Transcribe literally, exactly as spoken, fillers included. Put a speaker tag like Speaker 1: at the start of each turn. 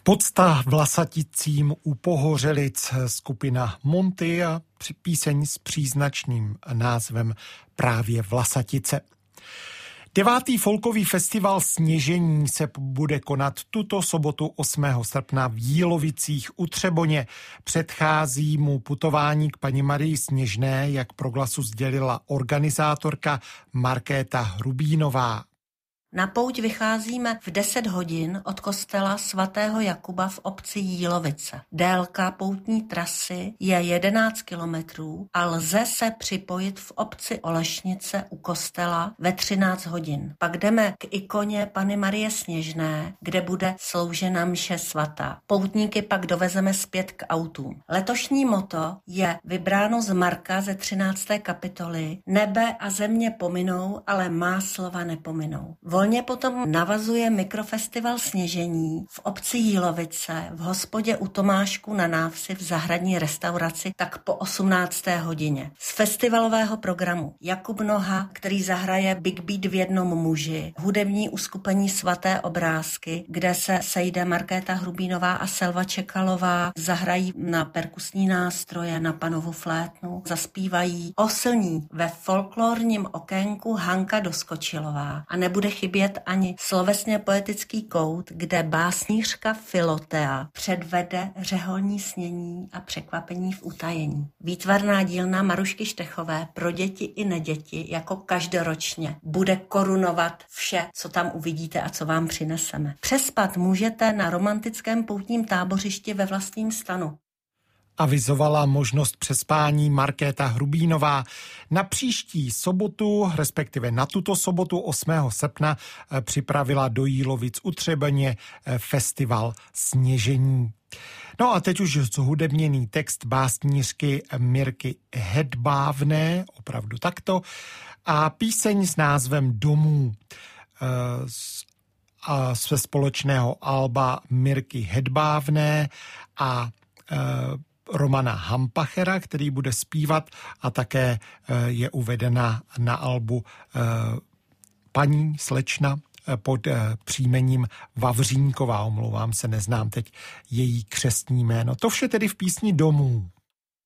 Speaker 1: Podsta Vlasaticím u Pohořelic, skupina Monty a píseň s příznačným názvem právě Vlasatice. Devátý folkový festival Sněžení se bude konat tuto sobotu osmého srpna v Jílovicích u Třeboně. Předchází mu putování k paní Marii Sněžné, jak pro Glasu sdělila organizátorka Markéta Hrubínová.
Speaker 2: Na pouť vycházíme v deset hodin od kostela svatého Jakuba v obci Jílovice. Délka poutní trasy je jedenáct kilometrů a lze se připojit v obci Olešnice u kostela ve třináct hodin. Pak jdeme k ikoně Panny Marie Sněžné, kde bude sloužena mše svatá. Poutníky pak dovezeme zpět k autům. Letošní motto je vybráno z Marka ze třinácté kapitoly. Nebe a země pominou, ale má slova nepominou. Volně potom navazuje mikrofestival Sněžení v obci Jílovice v hospodě u Tomášku na návsi v zahradní restauraci tak po osmnácté hodině. Z festivalového programu Jakub Noha, který zahraje Big Beat v jednom muži, hudební uskupení Svaté obrázky, kde se sejde Markéta Hrubínová a Selva Čekalová, zahrají na perkusní nástroje, na panovu flétnu, zaspívají oslní ve folklorním okénku Hanka Doskočilová a nebude chybět ani slovesně poetický kout, kde básnířka Filotea předvede řeholní snění a překvapení v utajení. Výtvarná dílna Marušky Štechové pro děti i neděti jako každoročně bude korunovat vše, co tam uvidíte a co vám přineseme. Přespat můžete na romantickém poutním tábořišti ve vlastním stanu.
Speaker 1: Avizovala možnost přespání Markéta Hrubínová. Na příští sobotu, respektive na tuto sobotu osmého srpna, připravila do Jílovic u Třeboně festival Sněžení. No a teď už zhudebněný text básnířky Mirky Hedbávné, opravdu takto, a píseň s názvem Domů a ze společného alba Mirky Hedbávné a Romana Hampachera, který bude zpívat, a také je uvedena na albu paní slečna pod příjmením Vavřínková. Omlouvám se, neznám teď její křestní jméno. To vše tedy v písni Domů.